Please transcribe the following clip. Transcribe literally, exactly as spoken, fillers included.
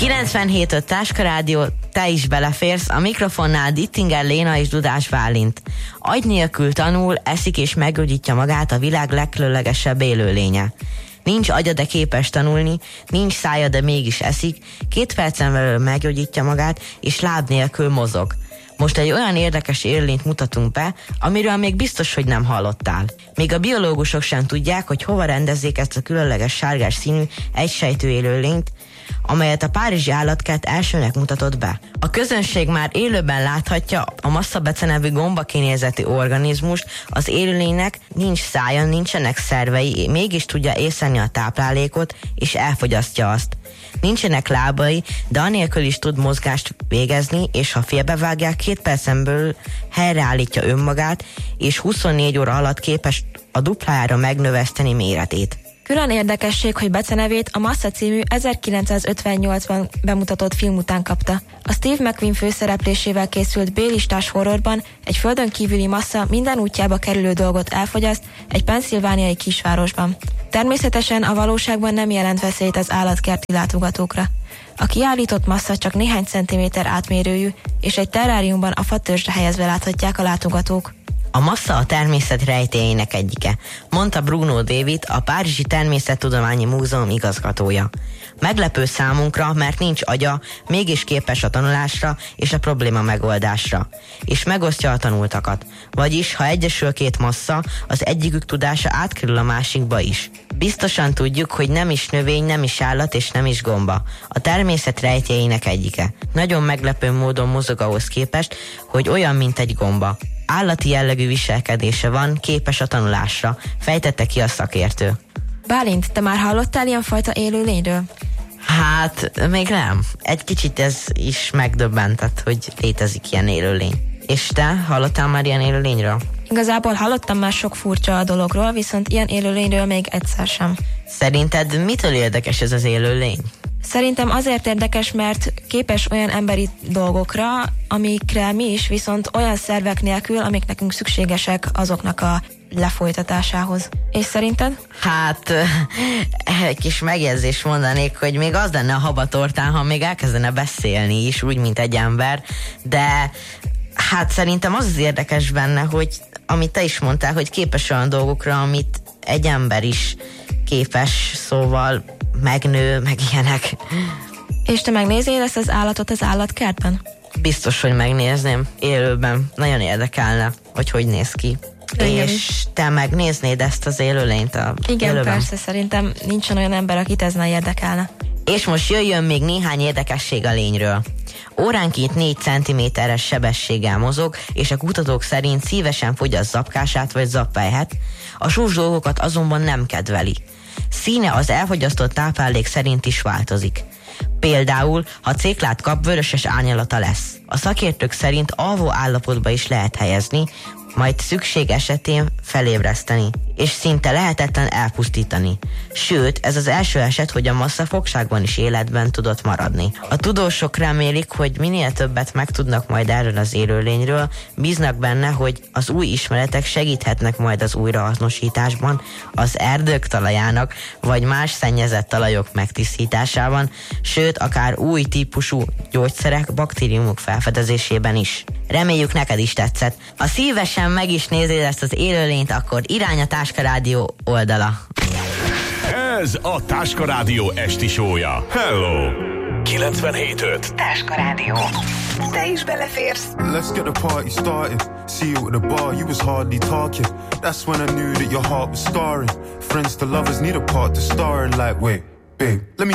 kilencvenhét öt Táska Rádió, te is beleférsz, a mikrofonnál Dittinger Léna és Dudás Bálint. Agy nélkül tanul, eszik és meggyógyítja magát a világ legkülönlegesebb élőlénye. Nincs agya, de képes tanulni, nincs szája, de mégis eszik, két percen belül meggyógyítja magát, és láb nélkül mozog. Most egy olyan érdekes élőlényt mutatunk be, amiről még biztos, hogy nem hallottál. Még a biológusok sem tudják, hogy hova rendezzék ezt a különleges sárgás színű egysejtű élőlényt, amelyet a párizsi állatkert elsőnek mutatott be. A közönség már élőben láthatja a masszabece nevű gombakinézetű organizmust, az élőlénynek nincs szája, nincsenek szervei, mégis tudja észlelni a táplálékot, és elfogyasztja azt. Nincsenek lábai, de anélkül is tud mozgást végezni, és ha félbevágják, két percen belül helyreállítja önmagát, és huszonnégy óra alatt képes a duplájára megnöveszteni méretét. Külön érdekesség, hogy becenevét a Massa című ezerkilencszázötvennyolcban bemutatott film után kapta. A Steve McQueen főszereplésével készült B-listás horrorban egy földön kívüli massa minden útjába kerülő dolgot elfogyaszt egy pennsylvániai kisvárosban. Természetesen a valóságban nem jelent veszélyt az állatkerti látogatókra. A kiállított massa csak néhány centiméter átmérőjű, és egy terráriumban a fatörzsre helyezve láthatják a látogatók. A massa a természet rejtélyének egyike, mondta Bruno David, a Párizsi Természettudományi Múzeum igazgatója. Meglepő számunkra, mert nincs agya, mégis képes a tanulásra és a probléma megoldásra, és megosztja a tanultakat. Vagyis, ha egyesül két massza, az egyikük tudása átkerül a másikba is. Biztosan tudjuk, hogy nem is növény, nem is állat és nem is gomba. A természet rejtélyének egyike. Nagyon meglepő módon mozog ahhoz képest, hogy olyan, mint egy gomba. Állati jellegű viselkedése van, képes a tanulásra, fejtette ki a szakértő. Bálint, te már hallottál ilyen fajta élőlényről? Hát, még nem. Egy kicsit ez is megdöbbentett, hogy létezik ilyen élőlény. És te hallottál már ilyen élőlényről? Igazából hallottam már sok furcsa dologról, viszont ilyen élőlényről még egyszer sem. Szerinted mitől érdekes ez az élőlény? Szerintem azért érdekes, mert képes olyan emberi dolgokra, amikre mi is, viszont olyan szervek nélkül, amik nekünk szükségesek azoknak a lefolytatásához. És szerinted? Hát, egy kis megjegyzést mondanék, hogy még az lenne a habatortán, ha még elkezdene beszélni is, úgy, mint egy ember, de hát szerintem az az érdekes benne, hogy amit te is mondtál, hogy képes olyan dolgokra, amit egy ember is képes, szóval megnő, meg ilyenek. És te megnézél ezt az állatot az állatkertben? Biztos, hogy megnézném élőben. Nagyon érdekelne, hogy hogy néz ki. Engem és is. Te megnéznéd ezt az élőlényt a Igen, élőben? persze, szerintem nincsen olyan ember, akit ez ne érdekelne. És most jöjjön még néhány érdekesség a lényről. Óránként négy centiméteres sebességgel mozog, és a kutatók szerint szívesen fogyaszt zapkását vagy zappelyhet, a sós dolgokat azonban nem kedveli. Színe az elfogyasztott táplálék szerint is változik. Például, ha céklát kap, vöröses árnyalata lesz. A szakértők szerint alvó állapotba is lehet helyezni, majd szükség esetén felébreszteni, és szinte lehetetlen elpusztítani. Sőt, ez az első eset, hogy a massa fogságban is életben tudott maradni. A tudósok remélik, hogy minél többet megtudnak majd erről az élőlényről, bíznak benne, hogy az új ismeretek segíthetnek majd az újrahasznosításban, az erdők talajának, vagy más szennyezett talajok megtisztításában, sőt, akár új típusú gyógyszerek, baktériumok felfedezésében is. Reméljük, neked is tetszett. Ha szívesen meg is nézed ezt az élőlényt, akkor irány a Táska Rádió oldala. Ez a Táska Rádió esti show-ja. Hello! kilencvenhét öt Táska Rádió. Te is beleférsz. Let's get the party started. See you at the bar, you was hardly talking. That's when I knew that your heart was scarring. Friends to lovers need a part to star in, like, wait, babe, let me